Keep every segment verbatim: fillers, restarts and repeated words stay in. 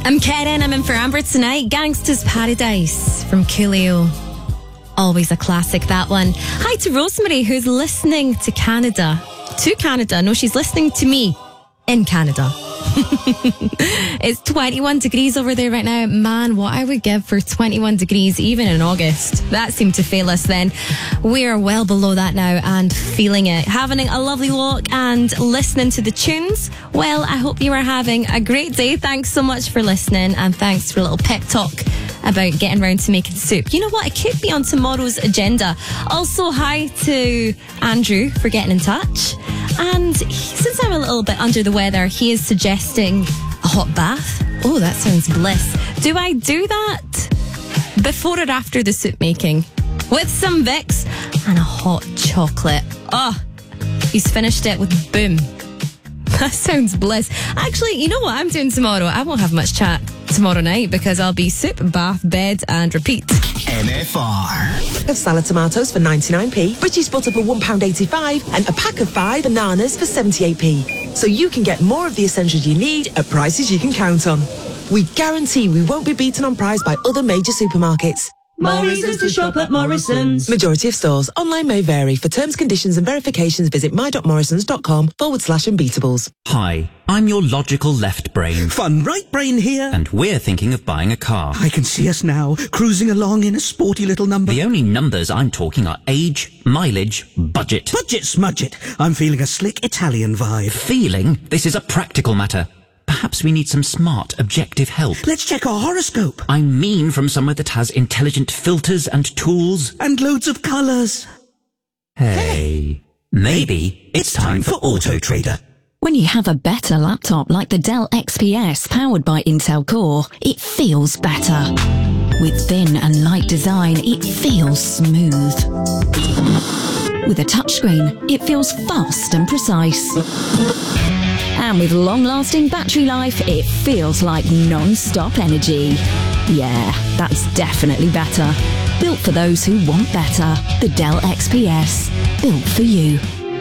I'm Karen, I'm in for Amber tonight. Gangsta's Paradise from Coolio. Always a classic, that one. Hi to Rosemary, who's listening to Canada. To Canada. No, she's listening to me in Canada. It's twenty-one degrees over there right now. Man, what I would give for twenty-one degrees even in August. That seemed to fail us then. We're well below that now and feeling it. Having a lovely walk and listening to the tunes. Well, I hope you are having a great day. Thanks so much for listening, and thanks for a little pep talk about getting round to making soup. You know what? It could be on tomorrow's agenda. Also, hi to Andrew for getting in touch. And he, since I'm a little bit under the weather, he is suggesting a hot bath. Oh, that sounds bliss. Do I do that before or after the soup making? With some Vicks and a hot chocolate. Oh, he's finished it with boom. That sounds bliss. Actually, you know what I'm doing tomorrow? I won't have much chat tomorrow night because I'll be soup, bath, bed and repeat. N F R. Of salad tomatoes for ninety-nine p, British butter for one pound eighty-five, and a pack of five bananas for seventy-eight p. So you can get more of the essentials you need at prices you can count on. We guarantee we won't be beaten on price by other major supermarkets. More reasons to shop at Morrison's. Majority of stores. Online may vary. For terms, conditions and verifications, visit my.morrisons.com forward slash unbeatables. Hi, I'm your logical left brain. Fun right brain here. And we're thinking of buying a car. I can see us now, cruising along in a sporty little number. The only numbers I'm talking are age, mileage, budget. Budget smudget. I'm feeling a slick Italian vibe. Feeling? This is a practical matter. Perhaps we need some smart, objective help. Let's check our horoscope. I mean from somewhere that has intelligent filters and tools. And loads of colours. Hey, maybe it's time for Auto Trader. When you have a better laptop like the Dell X P S powered by Intel Core, it feels better. With thin and light design, it feels smooth. With a touchscreen, it feels fast and precise. And with long-lasting battery life, it feels like non-stop energy. Yeah, that's definitely better. Built for those who want better. The Dell X P S. Built for you.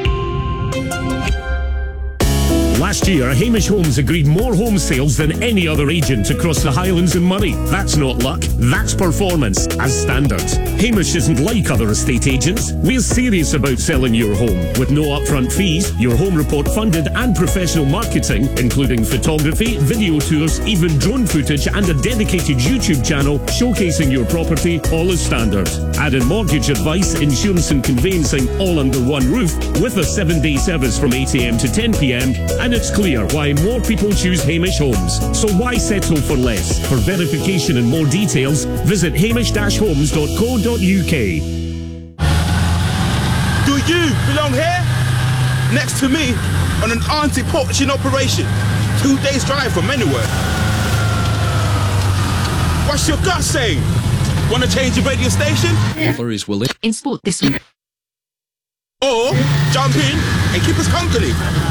Last year, Hamish Homes agreed more home sales than any other agent across the Highlands and Moray. That's not luck, that's performance, as standard. Hamish isn't like other estate agents. We're serious about selling your home. With no upfront fees, your home report funded and professional marketing, including photography, video tours, even drone footage and a dedicated YouTube channel showcasing your property, all as standard. Add in mortgage advice, insurance and conveyancing all under one roof with a seven-day service from eight a m to ten p m and it's clear why more people choose Hamish Homes. So why settle for less? For verification and more details, visit hamish dash homes dot co dot u k. Do you belong here? Next to me on an anti-poaching operation. Two days drive from anywhere. What's your gut saying? Want to change your radio station? Flurries will In sport this week. Or jump in and keep us company.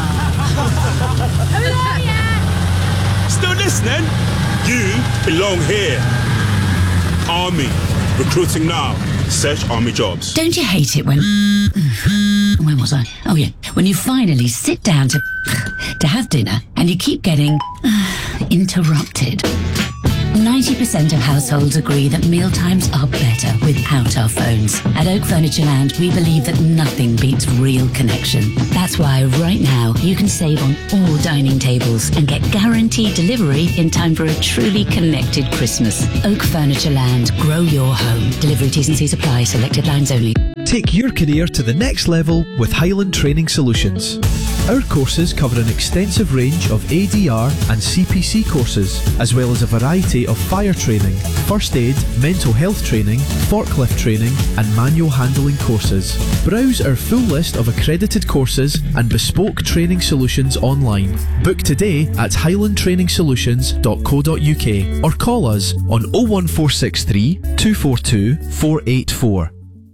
Still listening? You belong here. Army. Recruiting now. Search Army jobs. Don't you hate it when... Where was I? Oh, yeah. When you finally sit down to... to have dinner and you keep getting... interrupted. ninety percent of households agree that mealtimes are better without our phones. At Oak Furniture Land, we believe that nothing beats real connection. That's why right now you can save on all dining tables and get guaranteed delivery in time for a truly connected Christmas. Oak Furniture Land. Grow your home. Delivery T's and C's apply. Selected lines only. Take your career to the next level with Highland Training Solutions. Our courses cover an extensive range of A D R and C P C courses, as well as a variety of fire training, first aid, mental health training, forklift training and manual handling courses. Browse our full list of accredited courses and bespoke training solutions online. Book today at highland training solutions dot co dot u k or call us on oh one four six three, two four two, four eight four.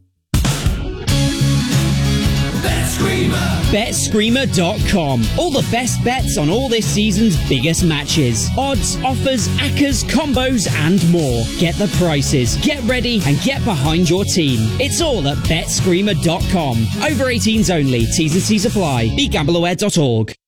bet screamer dot com. All the best bets on all this season's biggest matches. Odds, offers, accas, combos and more. Get the prices, get ready and get behind your team. It's all at bet screamer dot com. Over eighteens only. T's and C's apply. be gamble aware dot org.